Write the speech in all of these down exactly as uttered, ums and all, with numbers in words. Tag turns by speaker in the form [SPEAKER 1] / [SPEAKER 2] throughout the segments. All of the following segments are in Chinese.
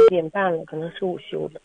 [SPEAKER 1] 点半了，可能是午休的。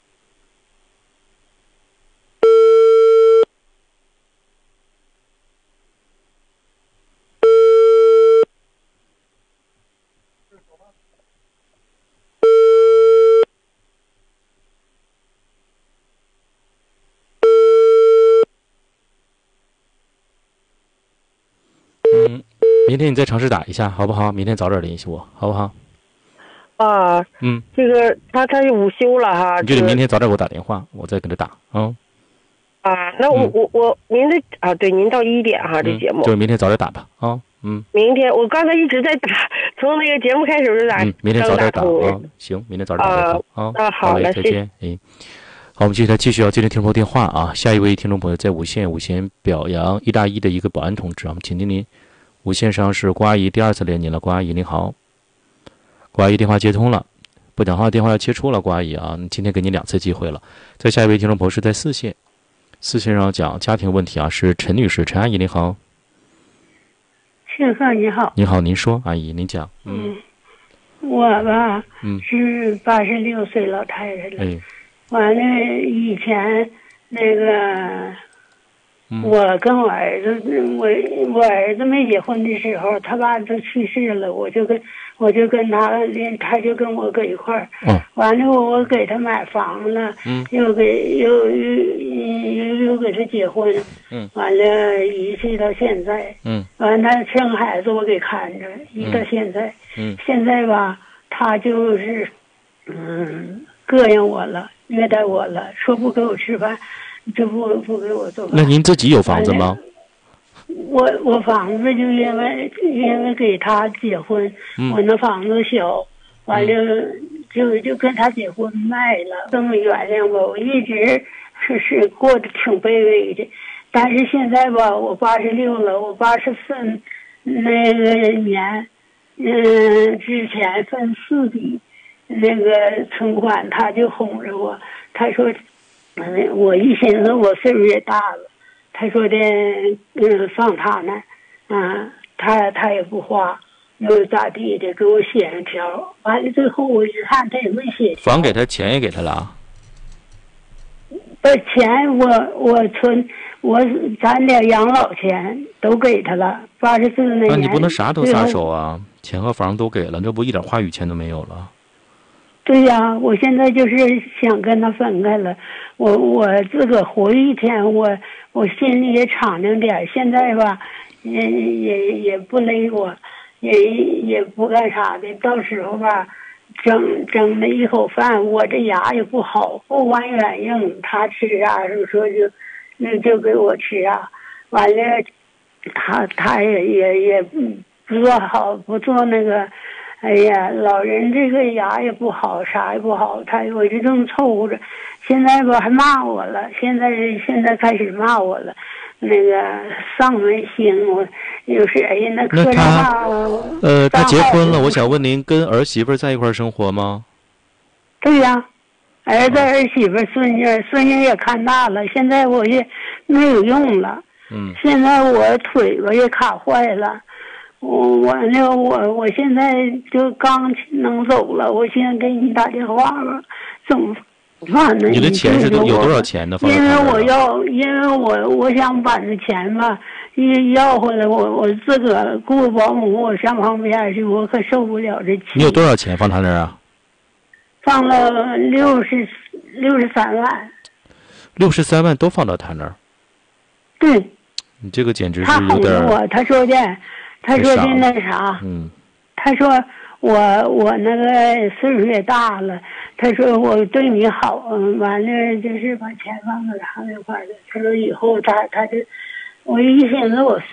[SPEAKER 2] 嗯，明天你再尝试打一下，好不好？明天早点联系我，好不好？
[SPEAKER 1] 啊，
[SPEAKER 2] 嗯，
[SPEAKER 1] 这个他他是午休了哈，
[SPEAKER 2] 你就得
[SPEAKER 1] 这个
[SPEAKER 2] 明天早点给我打电话，我再给他打啊。
[SPEAKER 1] 啊，那我、
[SPEAKER 2] 嗯
[SPEAKER 1] 我我明天啊，对，您到一点哈，这
[SPEAKER 2] 嗯
[SPEAKER 1] 节目
[SPEAKER 2] 就是明天早点打吧啊。嗯
[SPEAKER 1] 明天我刚才一直在打，从那个节目开始就打，
[SPEAKER 2] 嗯，明天早点打
[SPEAKER 1] 刚打
[SPEAKER 2] 啊。行，明天早点打电话啊。
[SPEAKER 1] 啊，
[SPEAKER 2] 好嘞，
[SPEAKER 1] 好了，谢谢。
[SPEAKER 2] 再见。哎，好，我们接下来继续要接听听众电话啊。下一位听众朋友在五线，五线表扬一大一的一个保安同志啊，我们请听您。五线上是郭阿姨，第二次连您了，郭阿姨您好。郭阿姨电话接通了，不讲话电话要切出了，郭阿姨啊，今天给您两次机会了。再下一位听众朋友是在四线，四线上讲家庭问题啊，是陈女士，陈阿姨您好。
[SPEAKER 3] 庆贺你好，
[SPEAKER 2] 您好，您说，阿姨您讲。
[SPEAKER 3] 嗯，我吧，
[SPEAKER 2] 嗯，
[SPEAKER 3] 是八十六岁老太太了。
[SPEAKER 2] 哎，
[SPEAKER 3] 完了，以前那个，
[SPEAKER 2] 嗯、
[SPEAKER 3] 我跟我儿子，我我儿子没结婚的时候，他爸都去世了，我就跟我就跟他连他就跟我搁一块儿。
[SPEAKER 2] 哦。
[SPEAKER 3] 完了，我给他买房了，
[SPEAKER 2] 嗯，
[SPEAKER 3] 又给又又又又给他结婚。
[SPEAKER 2] 嗯，
[SPEAKER 3] 完了，一直到现在。
[SPEAKER 2] 嗯，
[SPEAKER 3] 完了，他生孩子我给看着，一直到现在。
[SPEAKER 2] 嗯，
[SPEAKER 3] 现在吧，他就是，嗯，膈应我了，虐待我了，说不给我吃饭，就不不给我做饭。
[SPEAKER 2] 那您自己有房子吗？
[SPEAKER 3] 我我房子就因为因为给他结婚，
[SPEAKER 2] 嗯、
[SPEAKER 3] 我那房子小，完了就就跟他结婚卖了，这么原谅吧，我一直是是过得挺卑微的。但是现在吧，我八十六了，我八十四那个年，嗯，之前分四笔那个存款，他就哄着我，他说，嗯，我一寻思我岁数也大了，他说的，嗯，放他那，嗯，他他也不花，又咋地的，给我写上条，完了最后我一看他也没写条。
[SPEAKER 2] 房给他，钱也给他了啊？
[SPEAKER 3] 把钱我我存。我咱俩养老钱都给他了，八十四那年。
[SPEAKER 2] 那你不能啥都撒手啊！钱和房都给了，这不一点话语权都没有了。
[SPEAKER 3] 对呀，我现在就是想跟他分开了。我我自个活一天，我我心里也敞亮点。现在吧，也也也不勒我，也也不干啥的。到时候吧，整整了一口饭，我这牙也不好，不管软硬，他吃啥时候说就。那就给我吃啊，完了，他他也也也不做好，不做那个，哎呀，老人这个牙也不好，啥也不好，他我就这么凑合着。现在吧还骂我了，现在现在开始骂我了，那个丧门星，我有时哎呀那客家话。
[SPEAKER 2] 呃，他结婚了，我想问您跟儿媳妇在一块生活吗？
[SPEAKER 3] 对呀、啊。儿子、儿媳妇、孙女，孙女也看大了，现在我也没有用了。
[SPEAKER 2] 嗯。
[SPEAKER 3] 现在我腿吧也卡坏了，我完了，我我现在就刚能走了。我现在给你打电话吧，怎么办呢？
[SPEAKER 2] 你的钱是有多少钱呢？
[SPEAKER 3] 因为我要，因为我我想把那钱吧，要回来，我我自个儿雇保姆，我上旁边去，我可受不了这气。
[SPEAKER 2] 你有多少钱放他那儿啊？
[SPEAKER 3] 放了六十六十三万，
[SPEAKER 2] 六十三万都放到他那儿。
[SPEAKER 3] 对，
[SPEAKER 2] 你这个简直是
[SPEAKER 3] 他
[SPEAKER 2] 有点。
[SPEAKER 3] 哄我，他说的，他说的那啥，
[SPEAKER 2] 嗯，
[SPEAKER 3] 他说我我那个岁数也大了，他说我对你好，嗯，完了就是把钱放到他那块儿的，他说以后他他就，我一寻思我